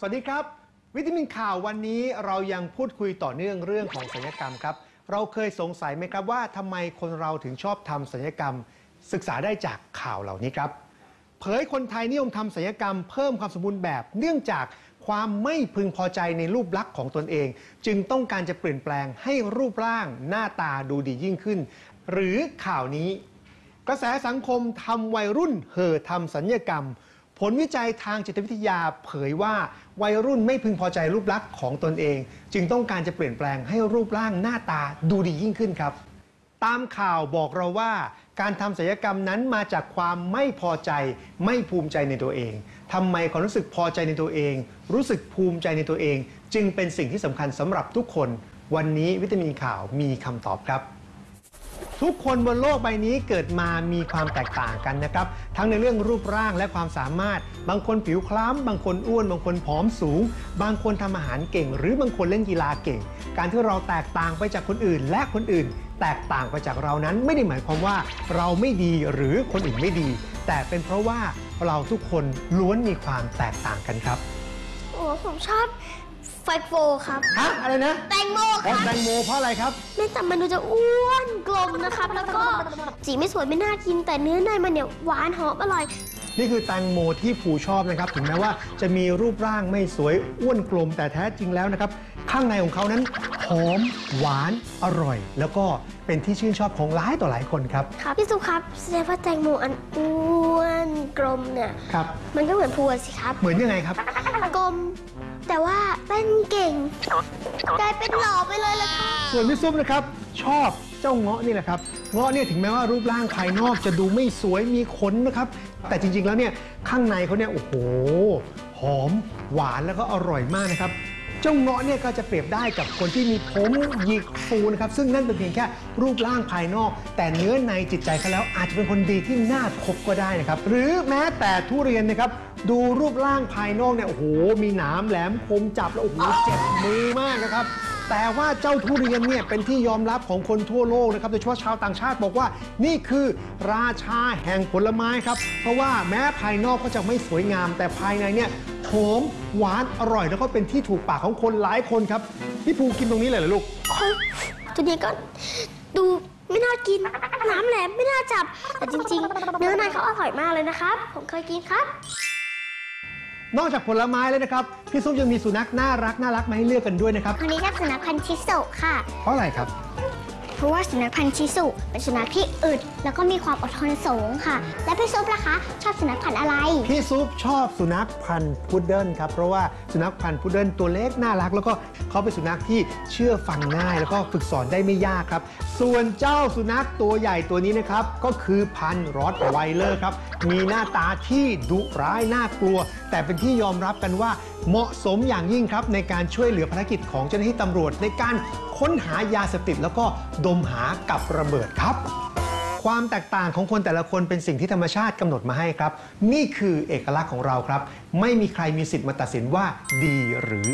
สวัสดีครับวิตามินข่าววันนี้เรายังพูดคุยต่อเนื่องเรื่องของศัลยกรรมครับเราเคยสงสัยไหมครับว่าทำไมคนเราถึงชอบทำศัลยกรรมศึกษาได้จากข่าวเหล่านี้ครับเผยคนไทยนิยมทำศัลยกรรมเพิ่มความสมบูรณ์แบบเนื่องจากความไม่พึงพอใจในรูปลักษณ์ของตนเองจึงต้องการจะเปลี่ยนแปลงให้รูปร่างหน้าตาดูดียิ่งขึ้นหรือข่าวนี้กระแสสังคมทำวัยรุ่นเห่อทำศัลยกรรมผลวิจัยทางจิตวิทยาเผยว่าวัยรุ่นไม่พึงพอใจรูปลักษณ์ของตนเองจึงต้องการจะเปลี่ยนแปลงให้รูปร่างหน้าตาดูดียิ่งขึ้นครับตามข่าวบอกเราว่าการทำศัลยกรรมนั้นมาจากความไม่พอใจไม่ภูมิใจในตัวเองทำไมความรู้สึกพอใจในตัวเองรู้สึกภูมิใจในตัวเองจึงเป็นสิ่งที่สำคัญสำหรับทุกคนวันนี้วิตามินข่าวมีคำตอบครับทุกคนบนโลกใบนี้เกิดมามีความแตกต่างกันนะครับทั้งในเรื่องรูปร่างและความสามารถบางคนผิวคล้ำบางคนอ้วนบางคนผอมสูงบางคนทำอาหารเก่งหรือบางคนเล่นกีฬาเก่งการที่เราแตกต่างไปจากคนอื่นและคนอื่นแตกต่างไปจากเรานั้นไม่ได้หมายความว่าเราไม่ดีหรือคนอื่นไม่ดีแต่เป็นเพราะว่าเราทุกคนล้วนมีความแตกต่างกันครับโอ้ผมชอบไฟโฟครับฮะอะไรนะแตงโมครับแตงโมเพราะอะไรครับเนื่องจากมันดูจะอ้วนกลมนะครับแล้วก็สีไม่สวยไม่น่ากินแต่เนื้อในมันเนี่ยหวานหอมอร่อยนี่คือแตงโมที่ผู้ชอบนะครับถึงแม้ว่าจะมีรูปร่างไม่สวยอ้วนกลมแต่แท้จริงแล้วนะครับข้างในของเขานั้นหอมหวานอร่อยแล้วก็เป็นที่ชื่นชอบของหลายต่อหลายคนครับครับพี่สุครับแสดงว่าแตงโมอันอ้วนกลมเนี่ยครับมันก็เหมือนพูสิครับเหมือนยังไงครับกลมแต่ว่าเป็นเก่งกลายเป็นหล่อไปเลยละค่ะส่วนพี่ซุปนะครับชอบเจ้าเงาะนี่แหละครับเงาะเนี่ยถึงแม้ว่ารูปร่างภายนอกจะดูไม่สวยมีขนนะครับแต่จริงๆแล้วเนี่ยข้างในเขาเนี่ยโอ้โหหอมหวานแล้วก็อร่อยมากนะครับเจ้าเงาะเนี่ยก็จะเปรียบได้กับคนที่มีผมหยิกฟูนะครับซึ่งนั่นเป็นเพียงแค่รูปร่างภายนอกแต่เนื้อในจิตใจเขาแล้วอาจจะเป็นคนดีที่น่าคบก็ได้นะครับหรือแม้แต่ทุเรียนนะครับดูรูปร่างภายนอกเนี่ยโอ้โหมีหนามแหลมคมจับแล้วโอ้โหเจ็บมือมากนะครับแต่ว่าเจ้าทุเรียนเนี่ยเป็นที่ยอมรับของคนทั่วโลกนะครับโดยเฉพาะชาวต่างชาติบอกว่านี่คือราชาแห่งผลไม้ครับเพราะว่าแม้ภายนอกก็จะไม่สวยงามแต่ภายในเนี่ยหอมหวานอร่อยแล้วก็เป็นที่ถูกปากของคนหลายคนครับพี่ภูกินตรงนี้เลยเหรอลูกตัวนี้ก็ดูไม่น่ากินน้ำแหลมไม่น่าจับแต่จริงๆเนื้อในเขาอร่อยมากเลยนะครับผมเคยกินครับนอกจากผลไม้แล้วนะครับพี่ซุปยังมีสุนัขน่ารักมาให้เลือกกันด้วยนะครับคนนี้ชอบสุนัขพันธุ์ชิสุค่ะเพราะอะไรครับเพราะว่าสุนัขพันธุ์ชิสุเป็นสุนัขที่อึดแล้วก็มีความอดทนสูงค่ะและพี่ซุปล่ะคะชอบสุนัขพันธุ์อะไรพี่ซุปชอบสุนัขพันธุ์พุดเดิ้ลครับเพราะว่าสุนัขพันธุ์พุดเดิ้ลตัวเล็กน่ารักแล้วก็เขาเป็นสุนัขที่เชื่อฟังง่ายแล้วก็ฝึกสอนได้ไม่ยากครับส่วนเจ้าสุนัขตัวใหญ่ตัวนี้นะครับก็คือพันธุ์รอตไวเลอร์ครับมีหน้าตาที่ดุร้ายน่ากลัวแต่เป็นที่ยอมรับกันว่าเหมาะสมอย่างยิ่งครับในการช่วยเหลือภารกิจของเจ้าหน้าที่ตำรวจในการค้นหายาเสพติดแล้วก็ดมหากับระเบิดครับความแตกต่างของคนแต่ละคนเป็นสิ่งที่ธรรมชาติกำหนดมาให้ครับนี่คือเอกลักษณ์ของเราครับไม่มีใครมีสิทธิ์มาตัดสินว่าดีหรือ